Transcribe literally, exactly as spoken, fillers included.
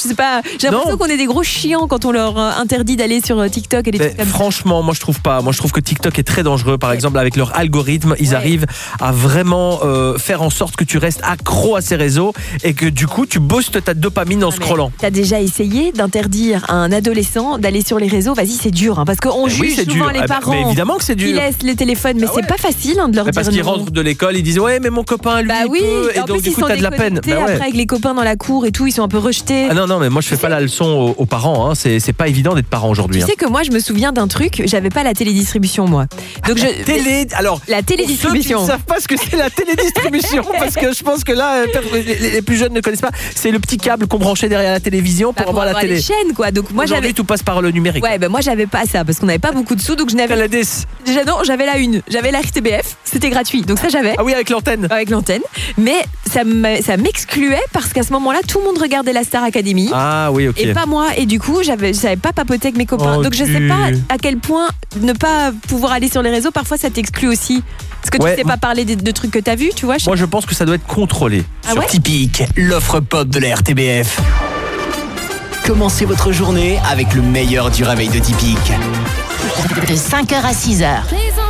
Je sais pas. J'ai l'impression Non. qu'on est des gros chiants quand on leur euh, interdit d'aller sur euh, TikTok et des Mais trucs comme ça. franchement, moi je trouve pas. Moi je trouve que TikTok est très dangereux. Par exemple, avec leur algorithme, ils Ouais. arrivent à vraiment euh, faire en sorte que tu restes accro à ces réseaux et que du coup tu boostes ta dopamine en Ah, mais scrollant. T'as déjà essayé d'interdire à un adolescent d'aller sur les réseaux? Vas-y, c'est dur, hein, parce qu'on Eh juge oui, c'est souvent dur. les Ah bah, parents. mais évidemment que c'est Qui dur. laissent les téléphones, mais Ah c'est ouais. pas facile hein, de leur Mais dire parce qu'ils non. rentrent de l'école, ils disent ouais mais mon copain lui Bah il oui, peut. et Et en donc plus du ils coup sont t'as de la peine. déconnectés Bah ouais. après avec les copains dans la cour et tout, ils sont un peu rejetés. Ah non non mais moi je fais pas la leçon aux, aux parents. Hein. C'est c'est pas évident d'être parent aujourd'hui. Tu Hein. sais que moi je me souviens d'un truc, j'avais pas la télédistribution moi. Donc je Télé. Alors la pour ceux qui télédistribution. ne savent pas ce que c'est la télédistribution, parce que je pense que là, euh, les, les- les plus jeunes ne connaissent pas. C'est le petit câble qu'on branchait derrière la télévision pour Bah, avoir la télé. les chaînes quoi. Donc moi j'avais Aujourd'hui, tout passe par le numérique. Ouais, ben moi j'avais pas ça parce qu'on n'avait pas beaucoup de sous, donc je n'avais T'as la D S. déjà non, j'avais la une, j'avais la R T B F, c'était gratuit, donc ça j'avais Ah oui, avec l'antenne. avec l'antenne, mais ça me- ça m'excluait parce qu'à ce moment-là tout le monde regardait la Star Academy. Ah oui, ok. Et pas moi, et du coup j'avais, je savais pas papoter avec mes copains. Oh, Donc je sais tu- pas à quel point ne pas pouvoir aller sur les réseaux, parfois ça t'exclut aussi. Parce que tu Ouais. sais pas parler de, de trucs que t'as vu, tu vois. je- Moi, je pense que ça doit être contrôlé. Ah Sur ouais Typique, l'offre pop de la R T B F. Commencez votre journée avec le meilleur du réveil de Typique. De cinq heures à six heures.